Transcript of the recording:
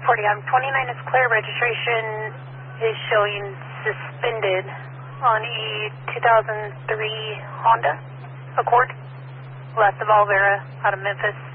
40, 29 is clear. Registration is showing suspended on a 2003 Honda Accord. Last of Alvera out of Memphis.